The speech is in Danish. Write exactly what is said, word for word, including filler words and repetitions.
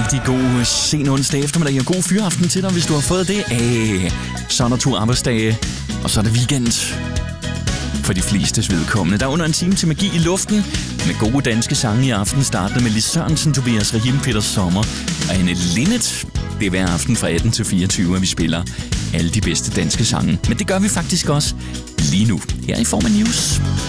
rigtig god sen onsdag eftermiddag og god fyraften til dig, hvis du har fået det. Æh, så er der to arbejdsdage, og så er det weekend. For de flestes vedkommende. Der er under en time til magi i luften med gode danske sange i aften, startende med Lis Sørensen, Tobias Rahim, Peter Sommer og Anne Linnet. Det er hver aften fra atten til fireogtyve, at vi spiller alle de bedste danske sange. Men det gør vi faktisk også lige nu, her i form af news.